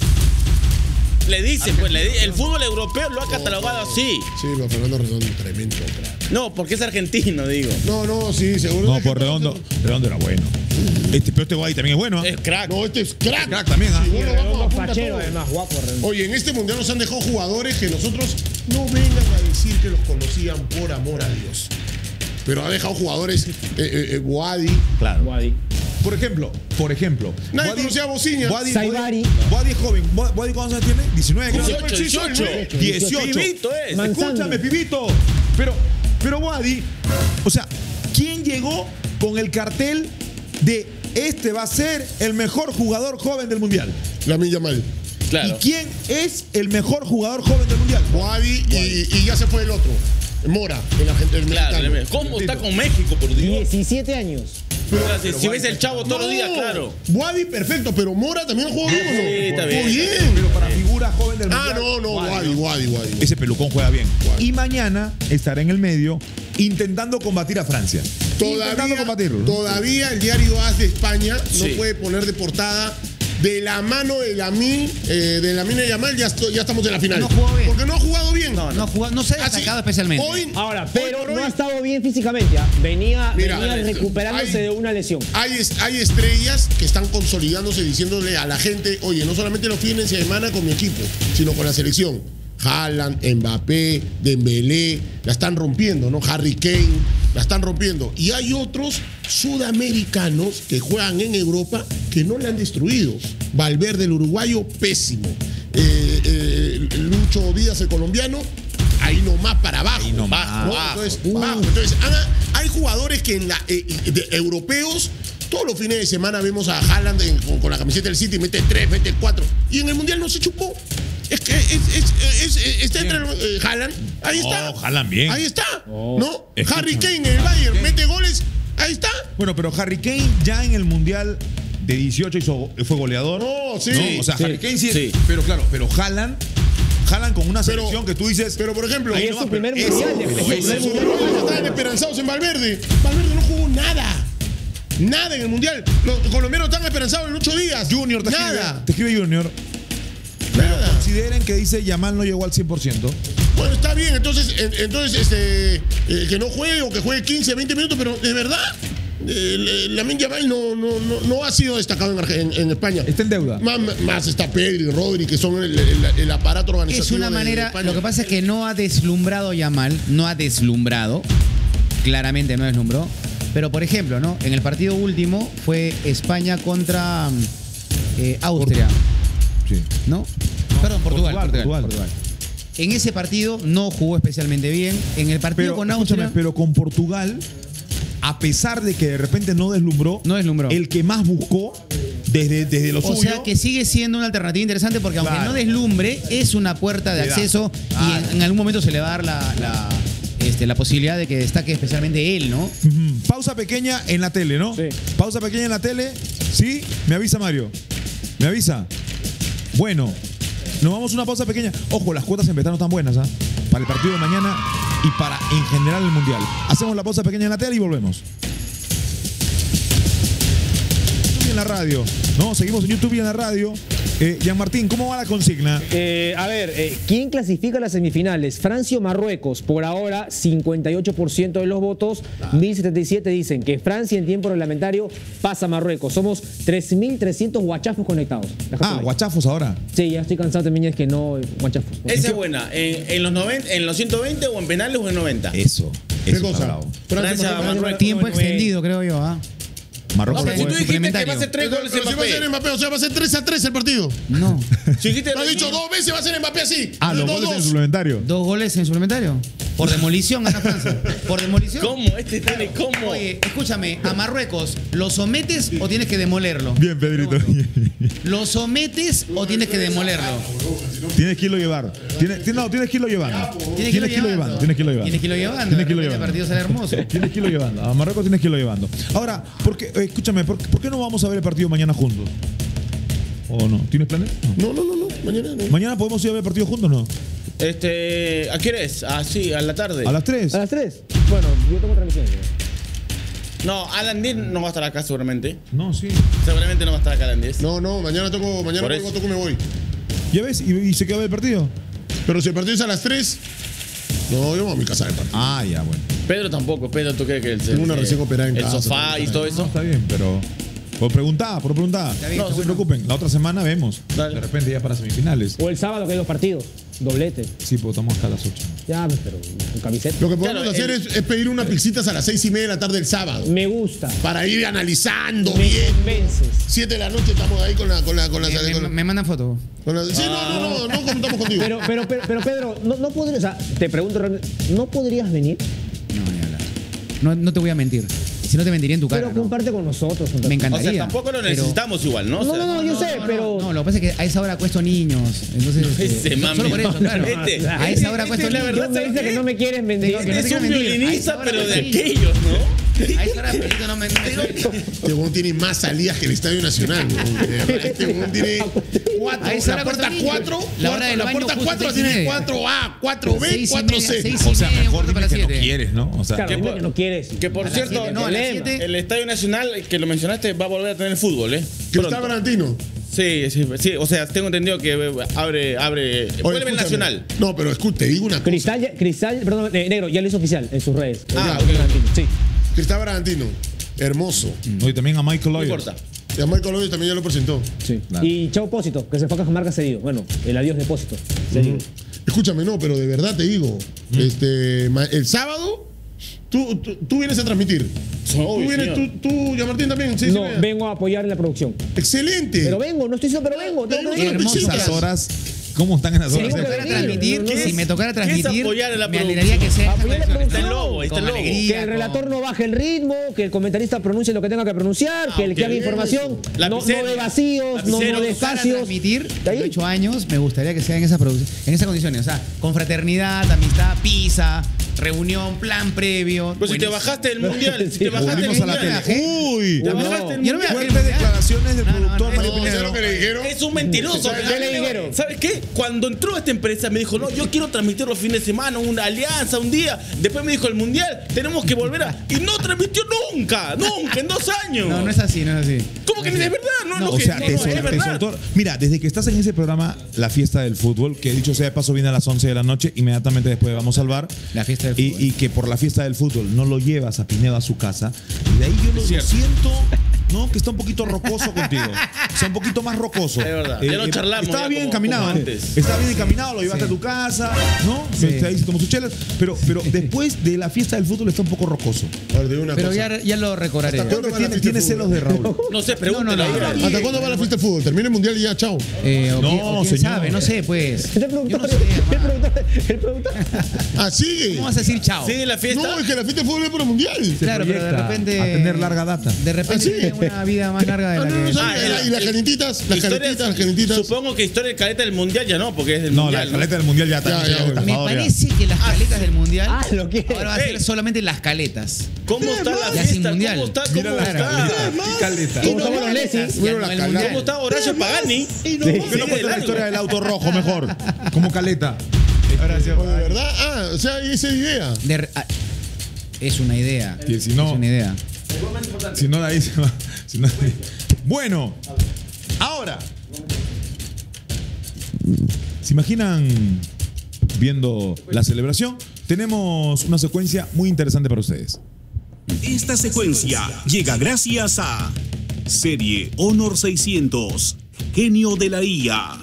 Le dicen, pues, le di- el fútbol europeo lo ha catalogado así. Sí, pero Fernando Redondo, tremendo crack. No, porque es argentino, digo. No, no, sí, seguro. No, por Redondo. Redondo era bueno. Este, pero este Boadi también es bueno, ¿ah? Es crack. No, este es crack. Crack también, ¿ah? Sí, bueno, vamos a apuntar Fachero, todo. además, guapo. Redondo. Oye, en este mundial nos han dejado jugadores que nosotros no vengan a decir que los conocían por amor a Dios. Pero ha dejado jugadores, eh, eh, eh, Boadi. Claro. Guadi. Por ejemplo, por ejemplo. Nadie Boadi- conocía a Bociña. Boadi- Saibari. Boadi es joven. Boadi, ¿cuántos años tiene? diecinueve, creo. dieciocho, dieciocho. dieciocho. Pibito es. Escúchame, pibito. Pero, pero Boadi, o sea, ¿quién llegó con el cartel de este va a ser el mejor jugador joven del mundial? Lamine Yamal. Claro. ¿Y quién es el mejor jugador joven del mundial? Boadi y, y ya se fue el otro. Mora, el argentino. Claro, le- ¿cómo está con México, por Dios? diecisiete años. O sea, si, si ves el chavo todos los días, claro. Boadi perfecto, pero Mora también jugó bien, ¿o no? Sí, está bien. Jugó bien. Pero para figura figura joven del Ah, mundial. no, no, Wadi, Wadi, Wadi. Ese pelucón juega bien. Y mañana estará en el medio intentando combatir a Francia. intentando Todavía, combatirlo. ¿no? todavía el diario AS de España Sí. no puede poner de portada de la mano de Lamine, eh, de Lamine Yamal, ya, esto- ya estamos en la final. No jugó bien. Porque no ha jugado bien. No, no, jugó- no se ha Así, destacado especialmente. Hoy, Ahora, hoy pero por no hoy, ha estado bien físicamente. ¿ah? Venía, Mira, venía hay- recuperándose de una lesión. Hay, es- hay estrellas que están consolidándose diciéndole a la gente, oye, no solamente los fines de semana con mi equipo, sino con la selección. Haaland, Mbappé, Dembélé, la están rompiendo, ¿no? Harry Kane, la están rompiendo. Y hay otros sudamericanos que juegan en Europa que no le han destruido. Valverde, el uruguayo, pésimo. Eh, eh, Lucho Díaz, el colombiano, ahí nomás para abajo. nomás bajo, ¿no? abajo. Entonces, bajo. Entonces, han- hay jugadores que en la, eh, de- europeos, todos los fines de semana vemos a Haaland en- con, con la camiseta del City, mete tres, mete cuatro. Y en el Mundial no se chupó. Es que es, es- es- es- está entre eh, Haaland, ahí está. Oh, Haaland bien. Ahí está. Oh. ¿No? Escucha. Harry Kane en el Bayern mete goles, ahí está. Bueno, pero Harry Kane ya en el Mundial de dieciocho hizo, fue goleador. No, sí. O sea, Sí. Harry Kane sí, es- Sí. Pero claro, pero Haaland, Haaland con una Pero- selección que tú dices. Pero por ejemplo, ahí es no su va, pero primer ese- mundial de- pero es su ese- primer Los uruguayos estaban esperanzados en Valverde. Valverde no jugó nada. Nada en el Mundial. Los colombianos están esperanzados en ocho días. Junior te Nada. escribe, te escribe Junior. Nada. Consideren que dice Yamal no llegó al cien por ciento. Bueno, está bien, entonces, en- entonces este, eh, que no juegue o que juegue quince, veinte minutos, pero de verdad, eh, Lamine Yamal no, no, no, no ha sido destacado en, Arge- en- en España. Está en deuda. Más, más está Pedri, Rodri, que son el, el- el aparato Es organizativo. una de- de manera, España. lo que pasa es que no ha deslumbrado Yamal, no ha deslumbrado, claramente no deslumbró, pero por ejemplo, ¿no? En el partido último fue España contra eh, Austria, Sí. ¿no? Perdón, Portugal, Portugal, Portugal, Portugal. Portugal. En ese partido no jugó especialmente bien, en el partido Pero, con escúchame, Austria pero con Portugal, a pesar de que de repente no deslumbró, no deslumbró. el que más buscó desde, desde lo O suyo. sea que sigue siendo una alternativa interesante porque aunque Claro. no deslumbre, es una puerta de Le da. acceso Ah. y en, en algún momento se le va a dar la, la, este, la posibilidad de que destaque especialmente él, ¿no? Ujú. Pausa pequeña en la tele, ¿no? Sí. Pausa pequeña en la tele. ¿Sí? Me avisa Mario. ¿Me avisa? Bueno, nos vamos a una pausa pequeña. Ojo, las cuotas en beta no están buenas, ¿ah? Para el partido de mañana y para en general el Mundial. Hacemos la pausa pequeña en la tele y volvemos. Y en la radio. No, seguimos en YouTube y en la radio. Eh, Jean Martín, ¿cómo va la consigna? Eh, a ver, eh, ¿quién clasifica a las semifinales? Francia o Marruecos. Por ahora, cincuenta y ocho por ciento de los votos. mil setenta y siete dicen que Francia en tiempo reglamentario pasa a Marruecos. Somos tres mil trescientos guachafos conectados. Déjate Ah, ahí. guachafos ahora. Sí, ya estoy cansado también, es que no, guachafos. Esa es buena. ¿En, en los noventa, en los ciento veinte o en penales o en noventa? Eso. ¿Qué Eso está cosa? bravo. Francia, Marruecos. Tiempo extendido, creo yo, ¿ah? Marruecos No, pero si puede- tú dijiste que va a suplementario. ser tres Pero, goles pero si va a ser Mbappé. Mbappé, o sea, va a ser tres a tres el partido. No. Si dijiste Lo has dicho dos veces, va a ser Mbappé así. Ah, los Dos, goles en dos. suplementario. ¿Dos goles en suplementario? Por demolición gana Francia. Por demolición. ¿Cómo? Este tiene cómo. Oye, escúchame, a Marruecos, ¿lo sometes o tienes que demolerlo? Bien, Pedrito. ¿Lo sometes o tienes que demolerlo? Tienes que irlo llevar. Tienes, tienes- no, tienes que irlo llevando. Tienes que irlo irlo llevando. Tienes que irlo llevando. Tienes que irlo llevando. Tienes que irlo De repente llevando. el partido sale hermoso. Tienes que irlo llevando. A Marruecos tienes que irlo llevando. Ahora, ¿por qué, eh, escúchame, ¿por, por qué no vamos a ver el partido mañana juntos? ¿O no? ¿Tienes planes? No. No, no, no, no. Mañana no. ¿Mañana podemos ir a ver el partido juntos o no? Este, ¿a qué hora es? Ah, sí, a la tarde. ¿A las tres? ¿A las tres? Bueno, yo tengo transmisión. No, Alan Díaz no va a estar acá seguramente. No, sí. Seguramente no va a estar acá Alan Díaz. No, no, mañana tengo, mañana Por tengo eso. toco y me voy. ¿Ya ves? ¿Y, y se queda a ver el partido? Pero si el partido es a las tres, no, yo voy a mi casa del partido. Ah, ya, bueno. Pedro tampoco. Pedro, ¿tú crees que el, Tengo una el- recién operada en el casa, sofá y también. todo No, eso? está bien, pero... Por preguntar, por preguntar. bien, No, está se bueno. preocupen. La otra semana vemos. Dale. De repente ya para semifinales. O el sábado que hay dos partidos. Doblete. Sí, pues estamos hasta las ocho. Ya, pues, pero con camiseta. Lo que podemos Claro, hacer el- es, es pedir unas pixitas a las seis y media de la tarde del sábado. Me gusta. Para ir analizando Me bien. convences. Siete de la noche estamos ahí con la... Con la, con la, Me, me- con la- me mandan foto. con la- sí, no, no, no, no contamos contigo. Pero, pero, pero, pero Pedro, no, no podrías, o sea, te pregunto realmente, ¿no podrías venir? No, ni hablar. No, no te voy a mentir. Si no te mentiría en tu cara. Pero ¿no? comparte con nosotros. un rato. Me O encantaría. sea, tampoco lo pero- necesitamos igual, ¿no? O No, sea, no, no, yo sé, pero... No, lo que pasa es que a esa hora acuesto niños. Entonces, Ese eh, mami. solo por eso, claro. Este- a esa hora este, acuesto la niños. verdad, Tú me ¿sabes dices qué? que no me quieres mentir. Tengo que no Este te es un quiero mentir. violinista, Ahí está, pero de ahora sí. aquellos, ¿no? A esa hora Perito no me, no me suena. Este huevón tiene más salidas que el Estadio Nacional. huevón. De verdad, Este huevón tiene cuatro. A esa La hora puerta cuarto cuatro. niño. La hora del La baño puerta justo cuatro seis y tiene media. cuatro A, cuatro B, Seis y cuatro media, C. seis O sea, y media, mejor cuarto para dime que las no siete. quieres, ¿no? O sea, Claro, que dime por- que no quieres. Que por A las cierto, siete, no, a las el, siete. el Estadio Nacional, que lo mencionaste, va a volver a tener fútbol, ¿eh? Cristal Pronto. Bragantino. Sí, sí, sí, o sea, tengo entendido que abre, abre, Oye, vuelve el escúchame. Nacional. No, pero escucha, te digo una cosa. Cristal, ya- Cristal, perdón, eh, negro, ya lo hizo oficial en sus redes. Ah, Ya, ok. Sí. Cristal Bragantino. Hermoso. Hoy también a Michael No Lawyers. importa. Y a Michael Ollio también ya lo presentó. Sí. Claro. Y Chao Pósito, que se fue a Cajamarca cedido. Bueno, el adiós de Pósito. Cedido. Escúchame, no, pero de verdad te digo. Este, ma- el sábado, tú, tú, tú vienes a transmitir. Oh, tú vienes, señor. tú, tú, ya Martín también. Sí, No, sí, vengo a apoyar en la producción. Excelente. Pero vengo, no estoy diciendo, pero vengo. Tengo que Pero venir. hermoso. Esas horas, ¿cómo están en las Sí, horas? tengo Si me que tocara venir. transmitir, No, no, si no. me tocara ¿Qué es transmitir, apoyar a la me producción? alegraría que sea Apoyar la Está el producción. logo, ahí está con el logo. alegría. Que el con- relator no baje el ritmo, que el comentarista pronuncie lo que tenga que pronunciar, Ah, que el que ok. haga información, no, no Lapicero. de vacíos, no, Lapicero. no de Para espacios. transmitir ¿Está ahí? ocho años, me gustaría que sea en esa producción, en esas condiciones, o sea, con fraternidad, amistad, pizza, reunión, plan previo. Pues si te buenísimo. bajaste del mundial, si Sí, te bajaste del Volvimos a la mundial. tele. Uy. Te No. bajaste del Yo no me mundial. bajé. Fuertes declaraciones del No, no, productor no, Mario no, ¿Sabes Pineda. lo que le dijeron? Es un mentiroso. ¿Sabes qué le dijeron? ¿Sabes qué? Cuando entró a esta empresa me dijo, no, yo quiero transmitir los fines de semana, una alianza, un día. Después me dijo el mundial, tenemos que volver a. Y no transmitió nunca, nunca, en dos años. No, no es así, no es así. ¿Cómo que ni es verdad? No, No, no, o que- sea, no, te, no, sol- es te verdad. soltó. Mira, desde que estás en ese programa, La Fiesta del Fútbol, que dicho sea de paso viene a las once de la noche, inmediatamente después de Vamos a Salvar. La fiesta del y, fútbol. y que por la Fiesta del Fútbol no lo llevas a Pinedo a su casa. Y de ahí yo lo, lo cierto. siento, ¿no? Que está un poquito rocoso contigo. O sea, un poquito más rocoso. Es verdad. Ya lo charlamos Estaba ya bien como- encaminado. como ¿no? antes. Estaba bien encaminado, lo llevaste Sí. a tu casa, ¿no? Sí. Este, ahí se tomó sus chelas. Pero, pero después de la Fiesta del Fútbol está un poco rocoso. A ver, te digo una Pero cosa. ya, ya lo recobraré. ¿Hasta Creo que ¿Cuándo va la tiene, fiesta tiene del celos de Raúl. No sé, pregúntale. No, no, no, ahí. no. ¿Hasta cuándo va la fiesta de fútbol? Termina el mundial y ya, chao. Eh, o No, quién, o quién señor. sabe, no sé, pues. El Yo productor, no sé, el hermano. productor, el productor. Ah, sigue. ¿Cómo vas a decir chao? ¿Sigue la fiesta? No, es que la fiesta de fútbol es para el mundial. Claro, pero de proyecta repente. a tener larga data. De repente ¿Ah, sí? tiene una vida más larga de Ah, la no, no, que. no, Ah, y la- y las calentitas, las Historias- calentitas, las calentitas. Supongo que historia de caleta del mundial ya no, porque es del No, mundial. la caleta del mundial ya está. Ya, ya, por ya. Me favor, ya. parece que las caletas del mundial. Ah, lo quiere. Ahora va a ser Ey. solamente las caletas. ¿Cómo está la Ya sin fiesta? mundial. ¿Cómo está? Mira ¿Cómo la está? caleta. Qué caleta. ¿Cómo estamos los Lessi? Ya Bueno, no la el cala- mundial. ¿Cómo está Horacio Pagani? Sí. ¿Por qué Sigue no de cuenta la largo. historia del auto rojo mejor? Como caleta. Ahora sí. ¿De verdad? Ah, o sea, esa es idea. De re- ah, es una idea. Y si no- Es una idea. Si no, de ahí se va. Si no, de ahí- Bueno, ahora. ¿Se imaginan viendo la celebración? Tenemos una secuencia muy interesante para ustedes. Esta secuencia llega gracias a Serie Honor seiscientos, genio de la I A.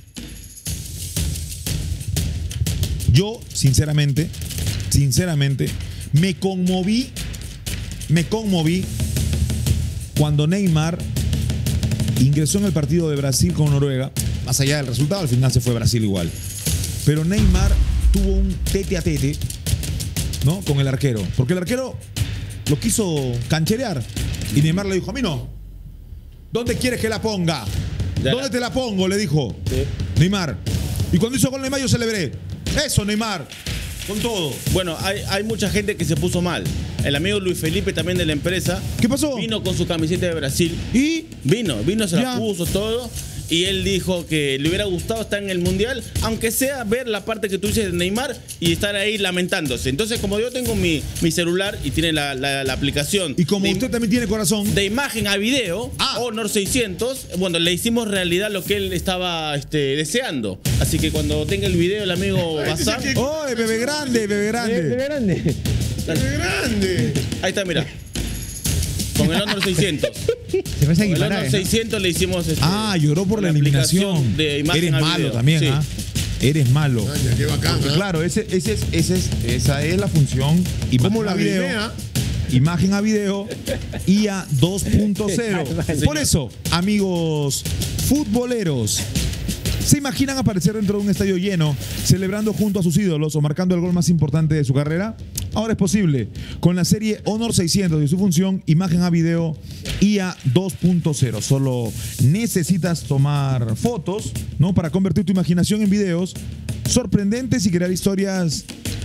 Yo, sinceramente, sinceramente, me conmoví, me conmoví cuando Neymar ingresó en el partido de Brasil con Noruega. Más allá del resultado, al final se fue Brasil igual. Pero Neymar tuvo un tete a tete, ¿no? Con el arquero. Porque el arquero lo quiso cancherear. Y Neymar le dijo, a mí no. ¿Dónde quieres que la ponga? Ya ¿Dónde la- te la pongo? Le dijo Sí. Neymar. Y cuando hizo gol Neymar yo celebré. Eso, Neymar. Con todo. Bueno, hay, hay mucha gente que se puso mal. El amigo Luis Felipe también de la empresa. ¿Qué pasó? Vino con su camiseta de Brasil. ¿Y? Vino, vino, se Ya. la puso todo. Y él dijo que le hubiera gustado estar en el Mundial, aunque sea ver la parte que tú dices de Neymar y estar ahí lamentándose. Entonces, como yo tengo mi, mi celular y tiene la, la- la aplicación Y como de, usted también tiene corazón. de imagen a video, Ah. Honor seiscientos, bueno, le hicimos realidad lo que él estaba este, deseando. Así que cuando tenga el video, el amigo Bazán, ¡Oh, bebé grande, bebé De, de grande! grande. ¡Qué grande! ahí está, mira. Con el Honor seiscientos. Se parece a Con el Guimaraes, Honor ¿no? seiscientos le hicimos. este, Ah, lloró por con la aplicación eliminación. de imagen Eres a malo video. también, Sí. ¿ah? Eres malo. Caña, qué bacán, Porque ¿ah? claro, ese, ese es, ese es, esa es la función. Imagen ¿Cómo la a video. grimea? Imagen a video I A dos punto cero. Por eso, amigos futboleros, ¿se imaginan aparecer dentro de un estadio lleno, celebrando junto a sus ídolos o marcando el gol más importante de su carrera? Ahora es posible. Con la serie Honor seiscientos y su función Imagen a Video I A dos punto cero. Solo necesitas tomar fotos, ¿no? Para convertir tu imaginación en videos sorprendentes y crear historias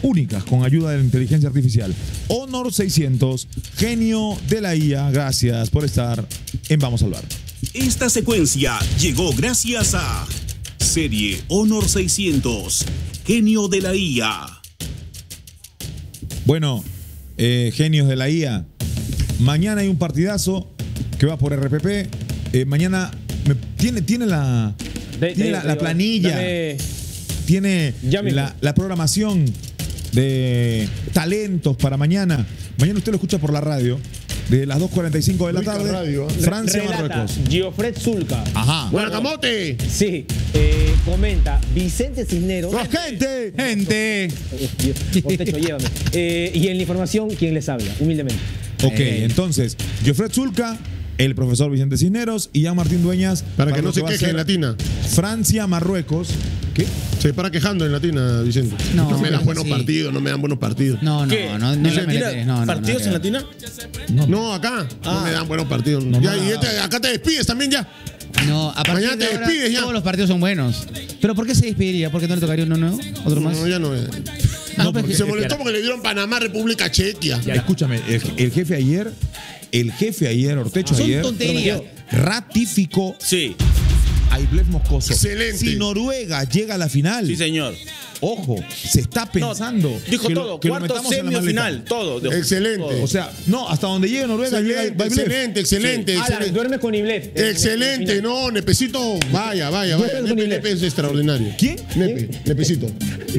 únicas con ayuda de la inteligencia artificial. Honor seiscientos, genio de la I A. Gracias por estar en Vamos al Bar. Esta secuencia llegó gracias a Serie Honor seiscientos, genio de la I A. Bueno, eh, genios de la I A, mañana hay un partidazo que va por R P P. Eh, mañana me, tiene, tiene la, De- tiene de- la, de- la planilla, dame- tiene la, la programación de talentos para mañana. Mañana usted lo escucha por la radio. De las dos cuarenta y cinco de la Rica tarde, radio, ¿eh? Francia, Relata Marruecos. Giofred Zulca. Ajá. Buena camote. Sí, eh, comenta Vicente Cisneros. ¡Gente! ¡Gente! Ortecho, llévame. Eh, y en la información, ¿quién les habla? Humildemente. Ok, entonces, Giofred Zulca, el profesor Vicente Cisneros y Jean Martín Dueñas. Para que no lo se va a queje en ser Latina. Francia, Marruecos. ¿Qué? Se para quejando en Latina, Vicente. No, No, me dan sí. buenos partidos, no me dan buenos partidos. No, no, ¿Qué? no, no, ¿En le Latina? mereces, no, no, ¿Partidos no, en no. Latina? No, acá. No Ah. me dan buenos partidos. No, ya, no, y no. este- acá te despides también ya. No, a partir Mañana de te ahora, despides ya. todos los partidos son buenos. ¿Pero por qué se despediría? ¿Por qué no le tocaría uno nuevo? ¿Otro más? No, ya no es. No, pues, Se molestó porque le dieron Panamá, República Chequia. Escúchame, el, el jefe ayer, el jefe ayer, Ortecho Son ayer, tonterías. ratificó Sí, a Isbeth Moscoso. Excelente. Si Noruega llega a la final, sí, señor. ojo, se está pensando. Dijo que lo- todo, que lo cuarto, metamos en la semi o maleta. final, todo. De- Excelente. todo. O sea, no, hasta donde llegue Noruega llega Excelente, va Isbeth. excelente, excelente, Alan, excelente. duermes con Iblet. Excelente, no, Nepecito, vaya, vaya, vaya. Duerme con Nepe, Iblet. Nepe es extraordinario. ¿Quién? Nepe, Nepecito.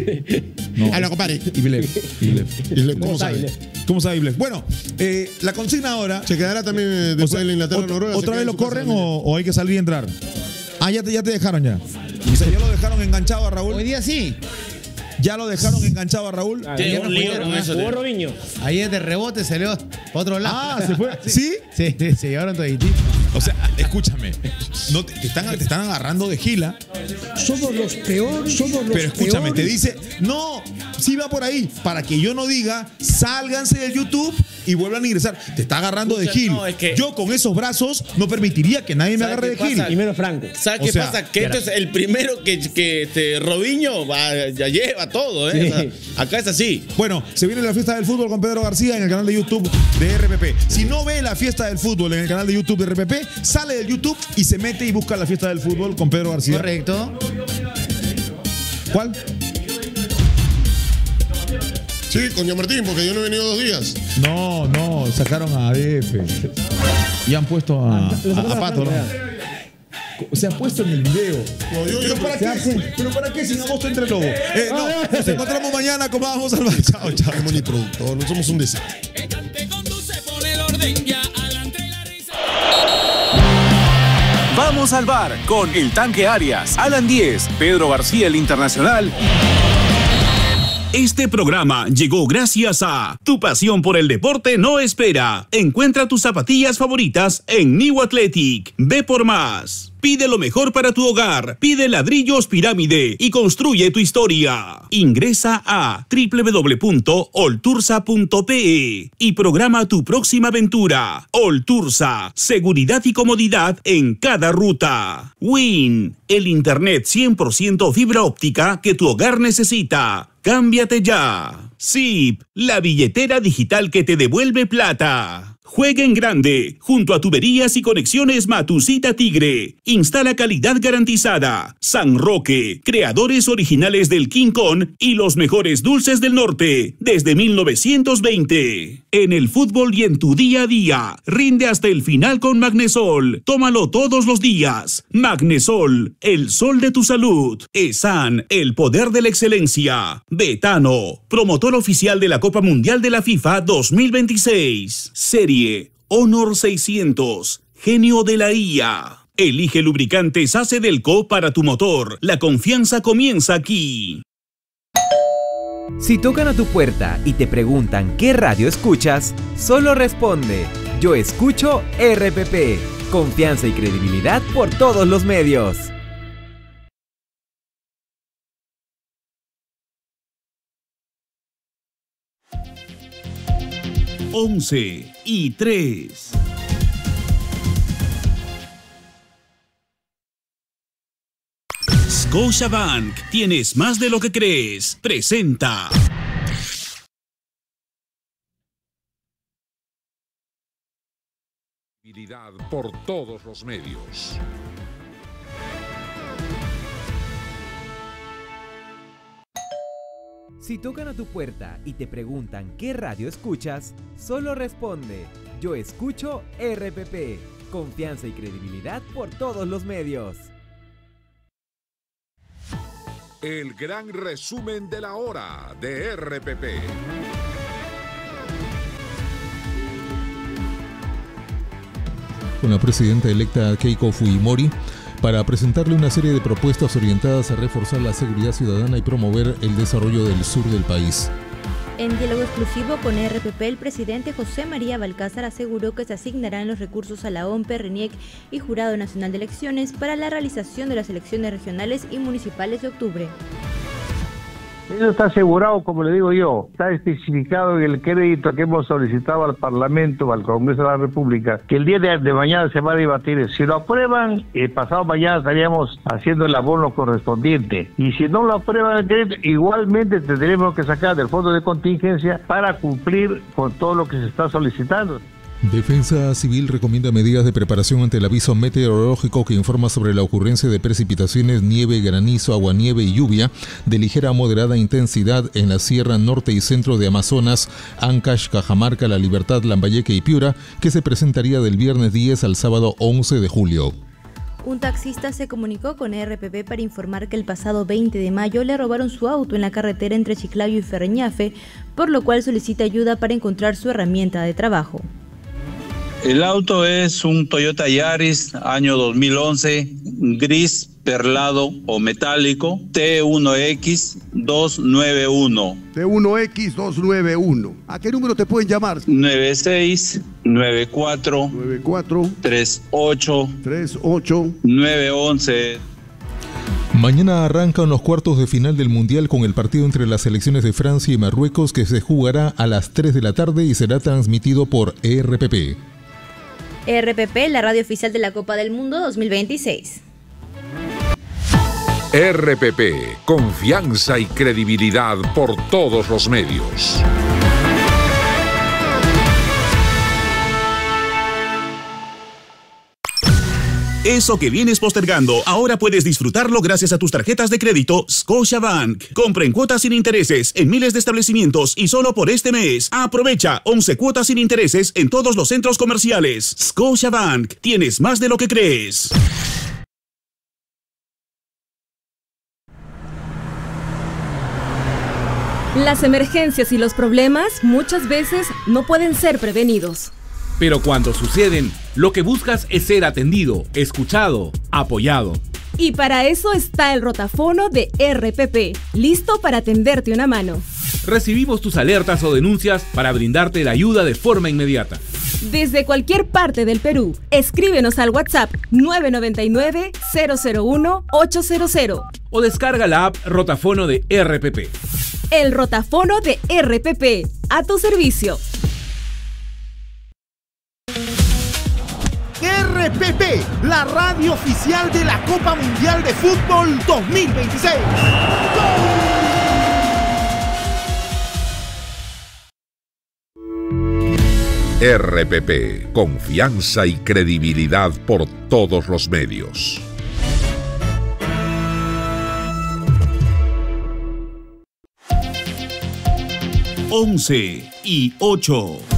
No. A la compadre. Isbeth. Isbeth. Isbeth, ¿Cómo ¿Cómo sabe? sabe? ¿Cómo sabe Isbeth? Bueno, eh, la consigna ahora. ¿Se quedará también eh, después O sea, de la Inglaterra ot- Noruega? ¿Se ¿Otra queda vez en lo su casa corren también? o, o hay que salir y entrar? Ah, ya te, ya te dejaron ya. O sea, ya lo dejaron enganchado a Raúl. Hoy día sí. Ya lo dejaron enganchado a Raúl. Ah, Tiene ayer un no lío jugaron, con ah, eso, jugó tío. Robinho. Ayer de rebote se le para otro lado. Ah, ¿se fue? ¿Sí? Sí, sí, se llevaron toditito. O sea, escúchame. No, te, te están, te están agarrando de gila. Somos los peores, somos los Pero escúchame, te peores. dice, no, sí va por ahí. Para que yo no diga, sálganse de YouTube y vuelvan a ingresar. Te está agarrando de Escucha, gil. no, es que- Yo con esos brazos no permitiría que nadie me ¿Sabe agarre de qué gil. pasa? Y menos Franco. ¿Sabes O qué sea, pasa? Que esto es el primero que, que este, Robinho va, ya lleva todo, ¿eh? Sí. O sea, acá es así. Bueno, se viene la fiesta del fútbol con Pedro García en el canal de YouTube de R P P. Si no ve la fiesta del fútbol en el canal de YouTube de R P P, sale del YouTube y se mete y busca la fiesta del fútbol con Pedro García. Correcto. ¿Cuál? Sí, con Jean Martín, porque yo no he venido dos días. No, no, sacaron a A D F. Y han puesto a, Lo a- sacaron a a Pato, Franco, ¿no? Se ha puesto en el video. No, yo, ¿Pero yo, para se qué? hace. ¿Pero para qué? Sin agosto entre lobos. Eh, no, nos encontramos mañana con Vamos al Bar. Chao, chao. somos ni productor, no somos un desastre. Vamos al bar con El Tanque Arias, Alan Díez, Pedro García el Internacional. Este programa llegó gracias a Tu pasión por el deporte no espera. Encuentra tus zapatillas favoritas en New Athletic. Ve por más. Pide lo mejor para tu hogar. Pide ladrillos pirámide y construye tu historia. Ingresa a doble u doble u doble u punto oltursa punto pe e y programa tu próxima aventura. Oltursa, seguridad y comodidad en cada ruta. Win, el internet cien por ciento fibra óptica que tu hogar necesita. Cámbiate ya. Zip, la billetera digital que te devuelve plata. Juega en grande, junto a tuberías y conexiones Matusita Tigre. Instala calidad garantizada. San Roque, creadores originales del King Kong y los mejores dulces del norte, desde mil novecientos veinte. En el fútbol y en tu día a día, rinde hasta el final con Magnesol. Tómalo todos los días. Magnesol, el sol de tu salud. Esan, el poder de la excelencia. Betano, promotor oficial de la Copa Mundial de la FIFA dos mil veintiséis. Serie Honor seiscientos, genio de la I A. Elige lubricantes A C Delco para tu motor. La confianza comienza aquí. Si tocan a tu puerta y te preguntan qué radio escuchas, solo responde, yo escucho R P P. Confianza y credibilidad por todos los medios. once y tres. Scotiabank, tienes más de lo que crees. Presenta Por todos los medios. Si tocan a tu puerta y te preguntan qué radio escuchas, solo responde: yo escucho R P P. Confianza y credibilidad por todos los medios. El gran resumen de la hora de R P P. Con la presidenta electa Keiko Fujimori para presentarle una serie de propuestas orientadas a reforzar la seguridad ciudadana y promover el desarrollo del sur del país. En diálogo exclusivo con R P P, el presidente José María Balcázar aseguró que se asignarán los recursos a la OMPE, RENIEC y Jurado Nacional de Elecciones para la realización de las elecciones regionales y municipales de octubre. Eso está asegurado, como le digo yo, está especificado en el crédito que hemos solicitado al Parlamento, al Congreso de la República, que el día de, de mañana se va a debatir. Si lo aprueban, el pasado mañana estaríamos haciendo el abono correspondiente. Y si no lo aprueban el crédito, igualmente tendremos que sacar del fondo de contingencia para cumplir con todo lo que se está solicitando. Defensa Civil recomienda medidas de preparación ante el aviso meteorológico que informa sobre la ocurrencia de precipitaciones, nieve, granizo, aguanieve y lluvia de ligera a moderada intensidad en la Sierra Norte y Centro de Amazonas, Ancash, Cajamarca, La Libertad, Lambayeque y Piura, que se presentaría del viernes diez al sábado once de julio. Un taxista se comunicó con R P P para informar que el pasado veinte de mayo le robaron su auto en la carretera entre Chiclayo y Ferreñafe, por lo cual solicita ayuda para encontrar su herramienta de trabajo. El auto es un Toyota Yaris año dos mil once, gris, perlado o metálico, T uno X dos nueve uno. T uno X dos nueve uno. ¿A qué número te pueden llamar? nueve seis nueve cuatro nueve cuatro tres ocho tres ocho nueve once. Mañana arrancan los cuartos de final del Mundial con el partido entre las selecciones de Francia y Marruecos, que se jugará a las tres de la tarde y será transmitido por R P P. R P P, la radio oficial de la Copa del Mundo dos mil veintiséis. R P P, confianza y credibilidad por todos los medios. Eso que vienes postergando, ahora puedes disfrutarlo gracias a tus tarjetas de crédito Scotiabank. Compra en cuotas sin intereses en miles de establecimientos y solo por este mes. Aprovecha once cuotas sin intereses en todos los centros comerciales. Scotiabank, tienes más de lo que crees. Las emergencias y los problemas muchas veces no pueden ser prevenidos. Pero cuando suceden, lo que buscas es ser atendido, escuchado, apoyado. Y para eso está el rotafono de R P P, listo para tenderte una mano. Recibimos tus alertas o denuncias para brindarte la ayuda de forma inmediata. Desde cualquier parte del Perú, escríbenos al WhatsApp nueve nueve nueve cero cero uno ocho cero cero o descarga la app Rotafono de R P P. El rotafono de R P P, a tu servicio. R P P, la radio oficial de la Copa Mundial de Fútbol dos mil veintiséis. R P P, confianza y credibilidad por todos los medios. once y ocho.